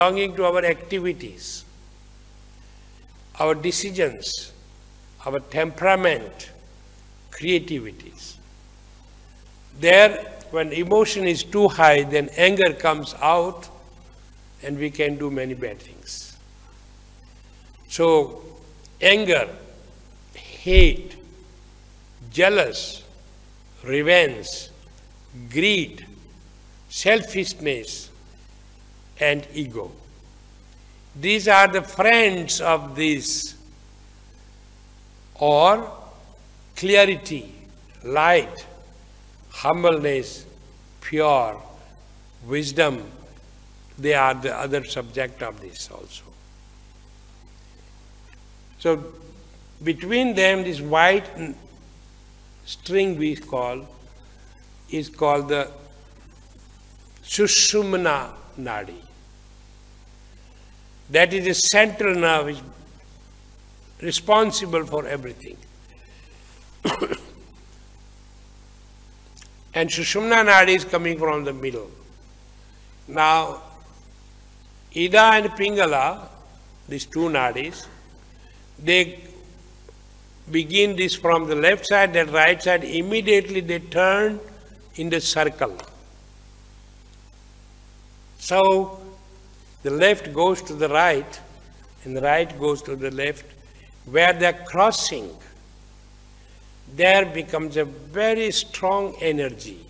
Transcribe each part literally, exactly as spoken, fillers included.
belonging to our activities, our decisions, our temperament, creativities. There, when emotion is too high, then anger comes out and we can do many bad things. So, anger, hate, jealous, revenge, greed, selfishness, and ego. These are the friends of this. Or clarity, light, humbleness, pure, wisdom, they are the other subject of this also. So between them, this white string we call is called the Sushumna Nadi. That is the central nerve which is responsible for everything. And Sushumna Nadi is coming from the middle. Now, Ida and Pingala, these two nadis, they begin this from the left side, then right side, immediately they turn in the circle. So, the left goes to the right, and the right goes to the left. Where they are crossing, there becomes a very strong energy.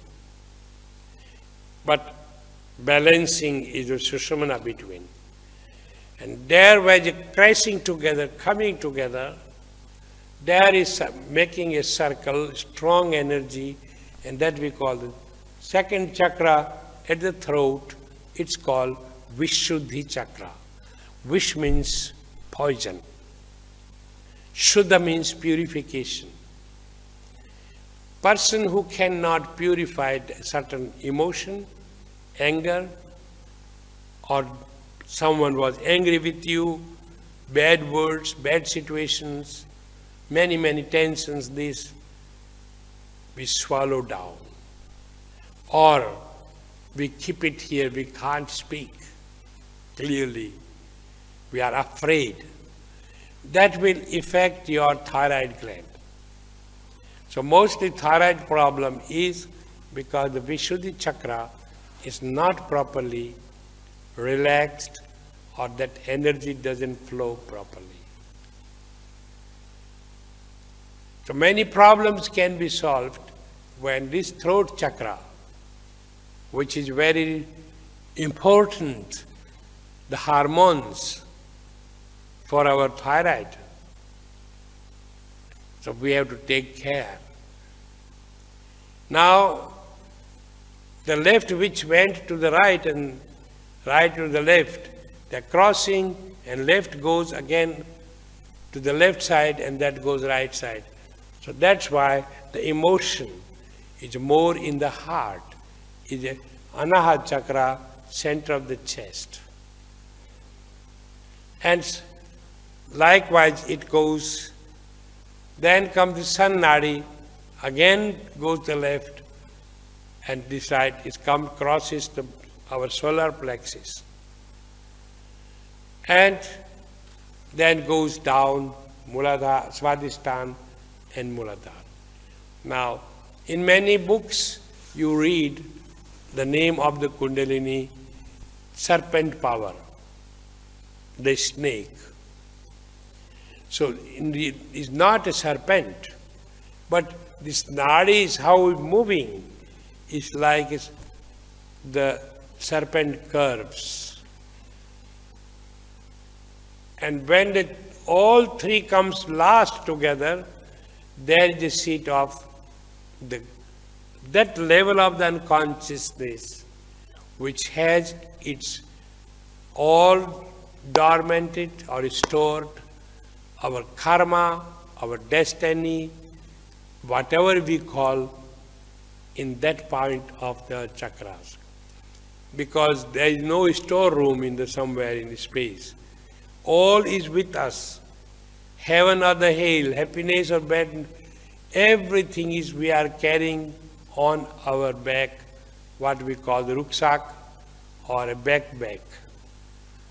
But balancing is a Sushumna between. And there where they are crashing together, coming together, there is making a circle, strong energy, and that we call the second chakra at the throat. It's called Vishuddhi chakra. Vish means poison. Shuddha means purification. Person who cannot purify certain emotion, anger, or someone was angry with you, bad words, bad situations, many, many tensions, this we swallow down. Or we keep it here, we can't speak clearly. We are afraid. That will affect your thyroid gland. So mostly thyroid problem is because the Vishuddhi chakra is not properly relaxed or that energy doesn't flow properly. So many problems can be solved when this throat chakra, which is very important, the hormones for our thyroid. So we have to take care. Now, the left which went to the right and right to the left, they're crossing, and left goes again to the left side and that goes right side. So that's why the emotion is more in the heart, is a Anahata chakra, center of the chest. And likewise it goes, then comes the Sun Nadi, again goes to the left, and this side is come crosses the, our solar plexus. And then goes down Muladhara, Swadhisthana and Muladhara. Now, in many books you read the name of the Kundalini, serpent power, the snake. So it is not a serpent, but this nadi is how it's moving. It's like it's the serpent curves. And when the, all three comes last together, there is the seat of the, that level of the unconsciousness which has its all dormanted or stored, our karma, our destiny, whatever we call, in that point of the chakras. Because there is no storeroom in the somewhere in the space. All is with us. Heaven or the hell, happiness or bad, everything is we are carrying on our back, what we call the rucksack or a backpack.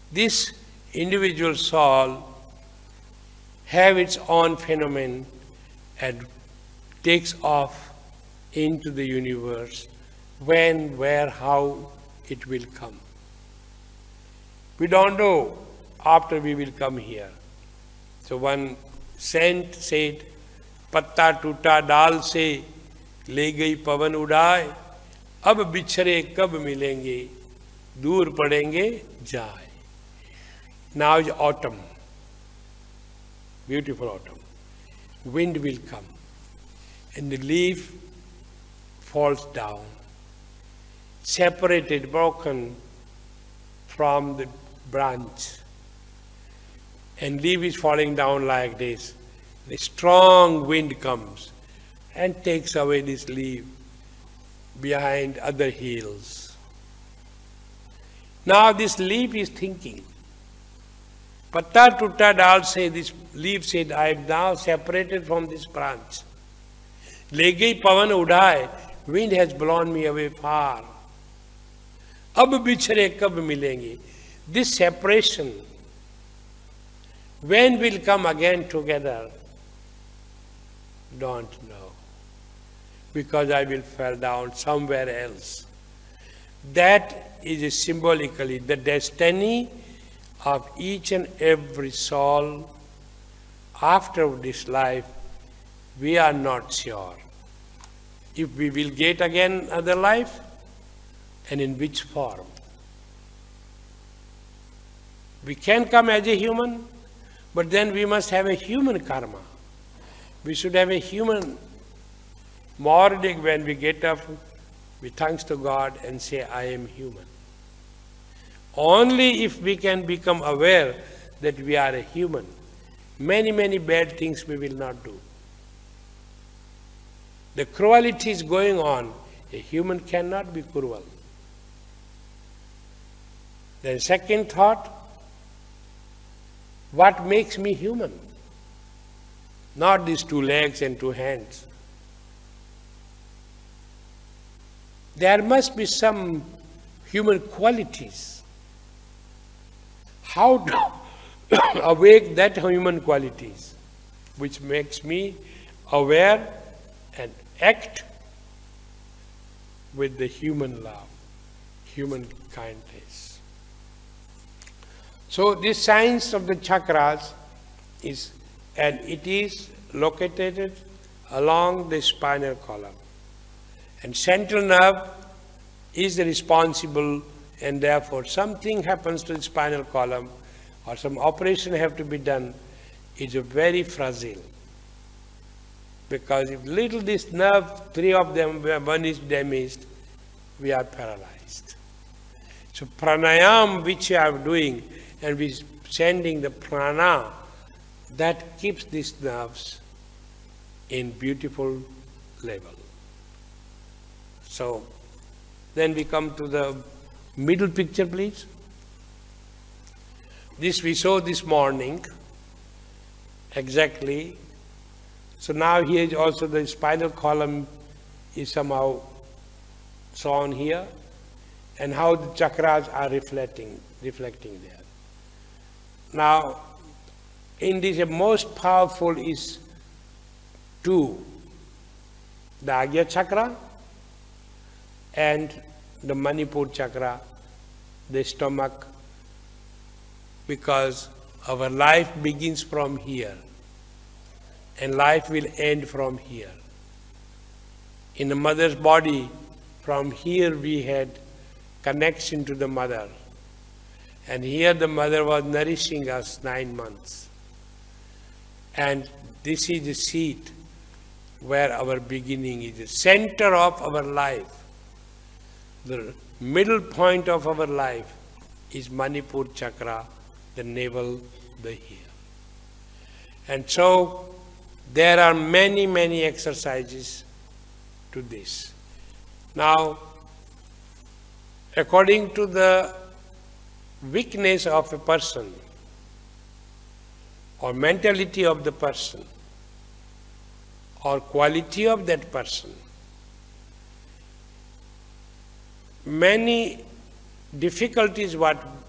this individual soul have its own phenomenon and takes off into the universe when, where, how it will come. We don't know after we will come here. So one saint said, "Patta tuta dal se le gayi pavan udaye, ab bichhare kab milenge, dur padenge jaye." Now is autumn, beautiful autumn. Wind will come and the leaf falls down, separated, broken from the branch. And leaf is falling down like this. The strong wind comes and takes away this leaf behind other hills. Now this leaf is thinking. Patta tutta dal say, this leaf said, I am now separated from this branch. Le gayi pavan udaye, wind has blown me away far. Ab bichhare kab milenge. This separation, when will come again together? Don't know. Because I will fall down somewhere else. That is symbolically the destiny of each and every soul. After this life, we are not sure if we will get again another life and in which form. We can come as a human, but then we must have a human karma. We should have a human morning when we get up, we thanks to God and say, I am human. Only if we can become aware that we are a human, many, many bad things we will not do. The cruelty is going on. A human cannot be cruel. Then second thought, what makes me human? Not these two legs and two hands. There must be some human qualities. How to awake that human qualities which makes me aware and act with the human love, human kindness. So this science of the chakras is, and it is located along the spinal column. And central nerve is responsible, and therefore something happens to the spinal column or some operation have to be done, is very fragile. Because if little this nerve, three of them, where one is damaged, we are paralyzed. So pranayam which we are doing, and we sending the prana, that keeps these nerves in beautiful level. So then we come to the middle picture, please. This we saw this morning, exactly. So now here is also the spinal column is somehow shown here, and how the chakras are reflecting, reflecting there. Now, in this, the most powerful is two, the Agya chakra and the Manipur chakra, the stomach, because our life begins from here and life will end from here. In the mother's body, from here we had connection to the mother. And here the mother was nourishing us nine months. And this is the seat where our beginning is, the center of our life. The middle point of our life is Manipur chakra, the navel, the here. And so there are many, many exercises to this. Now, according to the weakness of a person or mentality of the person or quality of that person, many difficulties what